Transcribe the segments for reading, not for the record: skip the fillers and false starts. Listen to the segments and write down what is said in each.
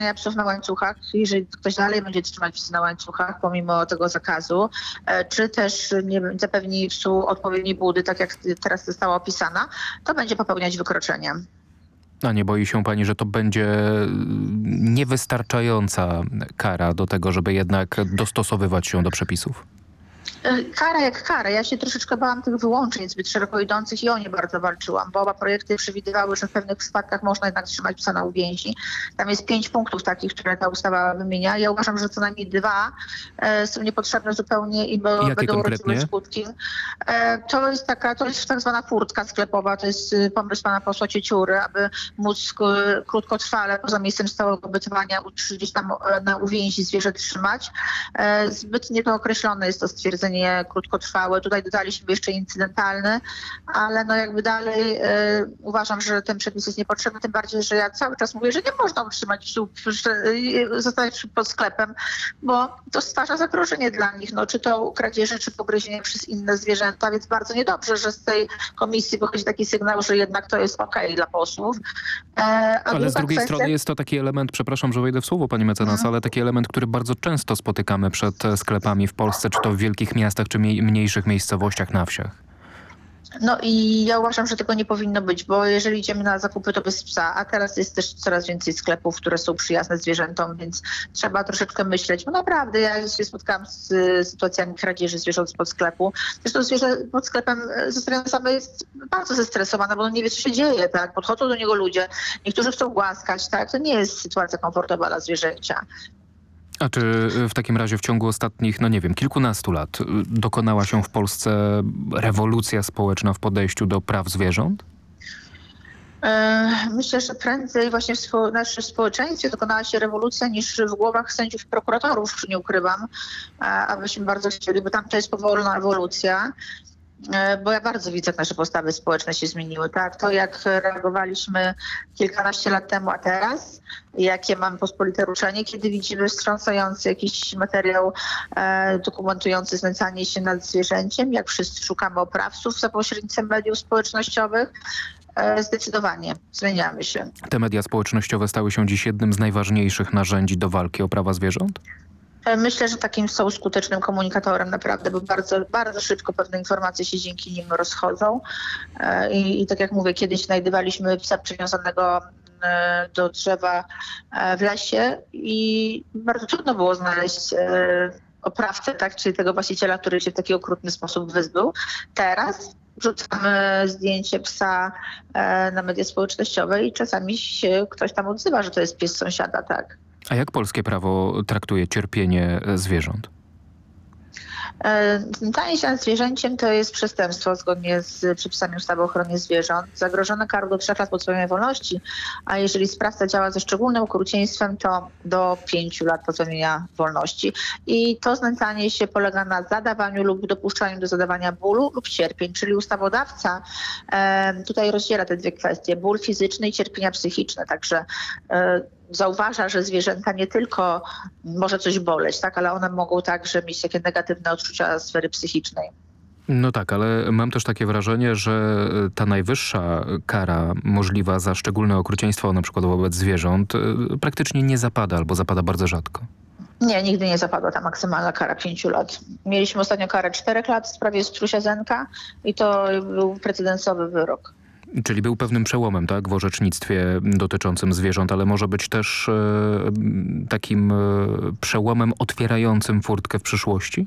psów na łańcuchach, jeżeli ktoś dalej będzie trzymać psy na łańcuchach pomimo tego zakazu, czy też nie zapewni psu odpowiedniej budy, tak jak teraz została opisana, to będzie popełniać wykroczenie. A nie boi się pani, że to będzie niewystarczająca kara do tego, żeby jednak dostosowywać się do przepisów? Kara jak kara. Ja się troszeczkę bałam tych wyłączeń zbyt szeroko idących i o nie bardzo walczyłam, bo oba projekty przewidywały, że w pewnych przypadkach można jednak trzymać psa na uwięzi. Tam jest 5 punktów takich, które ta ustawa wymienia. Ja uważam, że co najmniej 2 są niepotrzebne zupełnie i będą rodziły skutki. To jest tak zwana furtka sklepowa. To jest pomysł pana posła Cieciury, aby móc krótkotrwale poza miejscem stałego bytowania gdzieś tam na uwięzi zwierzę trzymać. Zbyt niedookreślone jest to stwierdzenie krótkotrwałe. Tutaj dodaliśmy jeszcze incydentalny, ale no jakby dalej uważam, że ten przepis jest niepotrzebny, tym bardziej, że ja cały czas mówię, że nie można utrzymać psów, zostać pod sklepem, bo to stwarza zagrożenie dla nich, no czy to kradzieży, czy pogryzienie przez inne zwierzęta, więc bardzo niedobrze, że z tej komisji wychodzi taki sygnał, że jednak to jest okej dla posłów. Ale z drugiej strony jest to taki element, przepraszam, że wejdę w słowo, pani mecenas, ale taki element, który bardzo często spotykamy przed sklepami w Polsce, czy to w wielkich miastach, czy mniejszych miejscowościach na wsiach. No i ja uważam, że tego nie powinno być, bo jeżeli idziemy na zakupy, to bez psa, a teraz jest też coraz więcej sklepów, które są przyjazne zwierzętom, więc trzeba troszeczkę myśleć, bo naprawdę ja się spotkałam z sytuacjami kradzieży zwierząt spod sklepu. Zresztą zwierzę pod sklepem zostawione same jest bardzo zestresowane, bo nie wie, co się dzieje, tak? Podchodzą do niego ludzie, niektórzy chcą głaskać, tak? To nie jest sytuacja komfortowa dla zwierzęcia. A czy w takim razie w ciągu ostatnich, no nie wiem, kilkunastu lat dokonała się w Polsce rewolucja społeczna w podejściu do praw zwierząt? Myślę, że prędzej właśnie w naszym społeczeństwie dokonała się rewolucja niż w głowach sędziów i prokuratorów, nie ukrywam, a byśmy bardzo chcieli, bo tam to jest powolna ewolucja. Bo ja bardzo widzę, jak nasze postawy społeczne się zmieniły. Tak? To jak reagowaliśmy kilkanaście lat temu, a teraz, jakie mamy pospolite ruszenie, kiedy widzimy wstrząsający jakiś materiał dokumentujący znęcanie się nad zwierzęciem, jak wszyscy szukamy oprawców za pośrednictwem mediów społecznościowych. Zdecydowanie zmieniamy się. Te media społecznościowe stały się dziś jednym z najważniejszych narzędzi do walki o prawa zwierząt? Myślę, że takim są skutecznym komunikatorem naprawdę, bo bardzo, bardzo szybko pewne informacje się dzięki nim rozchodzą. I tak jak mówię, kiedyś znajdywaliśmy psa przywiązanego do drzewa w lesie i bardzo trudno było znaleźć oprawcę, tak, czyli tego właściciela, który się w taki okrutny sposób wyzbył. Teraz wrzucamy zdjęcie psa na media społecznościowe i czasami się ktoś tam odzywa, że to jest pies sąsiada, tak. A jak polskie prawo traktuje cierpienie zwierząt? Znęcanie się nad zwierzęciem to jest przestępstwo zgodnie z przepisami ustawy o ochronie zwierząt. Zagrożone karą do 3 lat pozbawienia wolności, a jeżeli sprawca działa ze szczególnym okrucieństwem, to do 5 lat pozbawienia wolności. I to znęcanie się polega na zadawaniu lub dopuszczaniu do zadawania bólu lub cierpień, czyli ustawodawca tutaj rozdziela te dwie kwestie, ból fizyczny i cierpienia psychiczne. Także zauważa, że zwierzęta nie tylko może coś boleć, tak, ale one mogą także mieć takie negatywne odczucia sfery psychicznej. No tak, ale mam też takie wrażenie, że ta najwyższa kara możliwa za szczególne okrucieństwo, na przykład wobec zwierząt, praktycznie nie zapada albo zapada bardzo rzadko. Nie, nigdy nie zapadła ta maksymalna kara 5 lat. Mieliśmy ostatnio karę 4 lat w sprawie Strusia Zenka i to był precedensowy wyrok. Czyli był pewnym przełomem, tak, w orzecznictwie dotyczącym zwierząt, ale może być też takim przełomem otwierającym furtkę w przyszłości?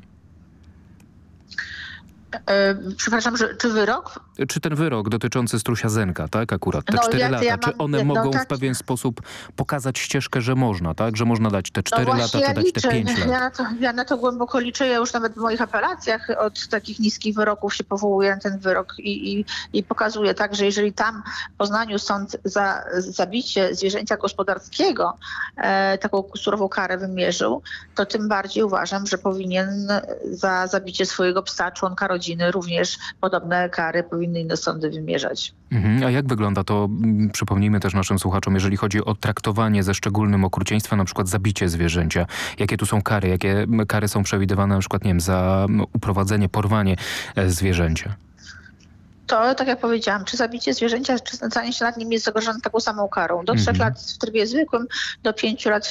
Przepraszam, czy wyrok? Czy ten wyrok dotyczący Strusia Zenka, tak, akurat, te 4 lata, czy one mogą w pewien sposób pokazać ścieżkę, że można, tak, że można dać te 4 lata, czy dać te 5 lat? Ja na to głęboko liczę, ja już nawet w moich apelacjach od takich niskich wyroków się powołuję na ten wyrok i pokazuję tak, że jeżeli tam w Poznaniu sąd za zabicie zwierzęcia gospodarskiego taką surową karę wymierzył, to tym bardziej uważam, że powinien za zabicie swojego psa, członka rodziny, również podobne kary powinny inne sądy wymierzać. A jak wygląda to, przypomnijmy też naszym słuchaczom, jeżeli chodzi o traktowanie ze szczególnym okrucieństwem, na przykład zabicie zwierzęcia? Jakie tu są kary? Jakie kary są przewidywane na przykład, nie wiem, za uprowadzenie, porwanie zwierzęcia? To, tak jak powiedziałam, czy zabicie zwierzęcia, czy znęcanie się nad nim jest zagrożone taką samą karą. Do 3 lat w trybie zwykłym, do 5 lat